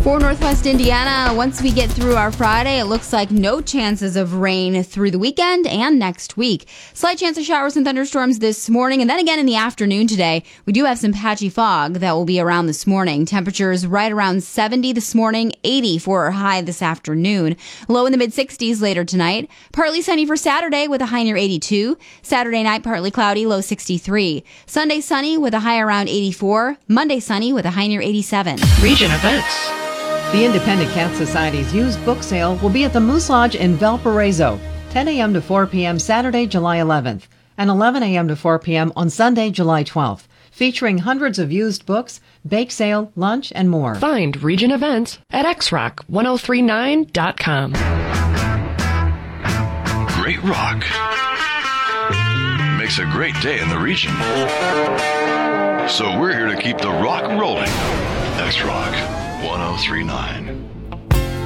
For Northwest Indiana, once we get through our Friday, it looks like no chances of rain through the weekend and next week. Slight chance of showers and thunderstorms this morning, and then again in the afternoon today. We do have some patchy fog that will be around this morning. Temperatures right around 70 this morning, 80 for our high this afternoon. Low in the mid-60s later tonight. Partly sunny for Saturday with a high near 82. Saturday night, partly cloudy, low 63. Sunday sunny with a high around 84. Monday sunny with a high near 87. Region events. The Independent Cat Society's used book sale will be at the Moose Lodge in Valparaiso, 10 a.m. to 4 p.m. Saturday, July 11th, and 11 a.m. to 4 p.m. on Sunday, July 12th, featuring hundreds of used books, bake sale, lunch, and more. Find Region events at xrock1039.com. Great rock makes a great day in the region. So we're here to keep the rock rolling. X-Rock 1039.